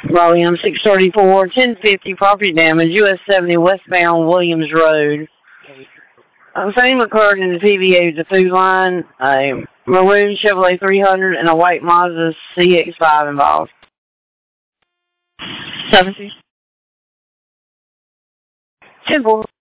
Volume 634, 1050, property damage, US 70, westbound Williams Road. Same occurred in the PVA, the Food Line, a maroon Chevrolet 300, and a white Mazda CX-5 involved. 70. 10-4.